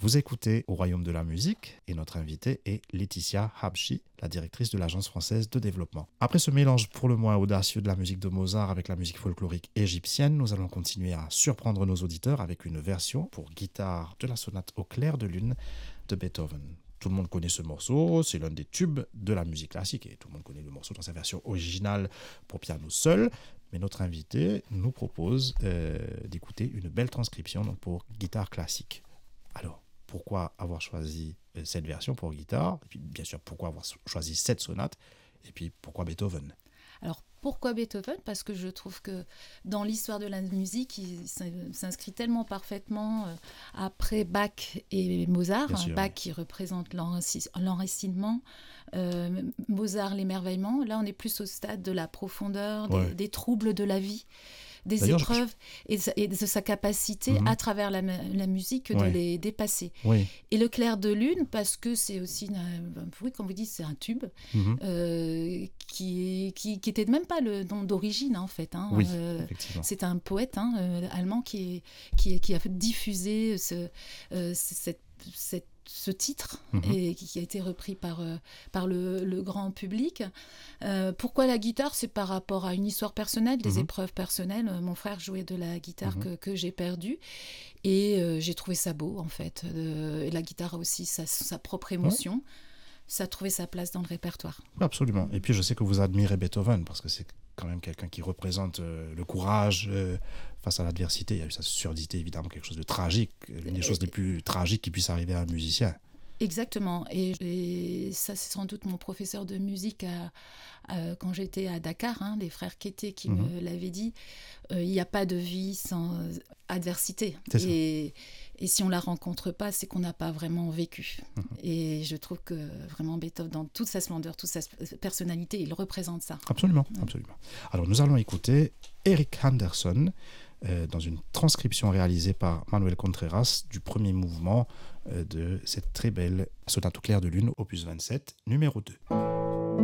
Vous écoutez Au Royaume de la musique et notre invitée est Laetitia Habshi, la directrice de l'Agence française de développement. Après ce mélange pour le moins audacieux de la musique de Mozart avec la musique folklorique égyptienne, nous allons continuer à surprendre nos auditeurs avec une version pour guitare de la sonate au clair de lune de Beethoven. Tout le monde connaît ce morceau, c'est l'un des tubes de la musique classique et tout le monde connaît le morceau dans sa version originale pour piano seul. Mais notre invité nous propose d'écouter une belle transcription donc pour guitare classique. Alors, pourquoi avoir choisi cette version pour guitare? Et puis, bien sûr, pourquoi avoir choisi cette sonate? Et puis, pourquoi Beethoven? Alors, pourquoi Beethoven? Parce que je trouve que dans l'histoire de la musique, il s'inscrit tellement parfaitement après Bach et Mozart. Bach qui représente l'enracinement, Mozart l'émerveillement. Là, on est plus au stade de la profondeur, des troubles de la vie, des épreuves et de sa capacité à travers la musique de les dépasser. Oui. Et le clair de lune, parce que c'est aussi, oui, comme vous dites, c'est un tube qui était même pas le nom d'origine en fait. Oui, c'est un poète allemand qui a diffusé ce titre et qui a été repris par le grand public. Pourquoi la guitare? C'est par rapport à une histoire personnelle, des épreuves personnelles. Mon frère jouait de la guitare que j'ai perdue et j'ai trouvé ça beau en fait. La guitare a aussi sa propre émotion. Ça a trouvé sa place dans le répertoire. Absolument. Et puis je sais que vous admirez Beethoven parce que c'est quand même quelqu'un qui représente le courage face à l'adversité. Il y a eu sa surdité, évidemment, quelque chose de tragique, l'une des choses les plus tragiques qui puisse arriver à un musicien. Exactement. Et ça, c'est sans doute mon professeur de musique quand j'étais à Dakar, les frères Kété qui me l'avaient dit. Il n'y a pas de vie sans adversité. Et si on ne la rencontre pas, c'est qu'on n'a pas vraiment vécu. Et je trouve que vraiment Beethoven, dans toute sa splendeur, toute sa personnalité, il représente ça. Absolument, absolument. Alors nous allons écouter Eric Anderson dans une transcription réalisée par Manuel Contreras du premier mouvement de cette très belle sonate au clair de lune, opus 27, numéro 2.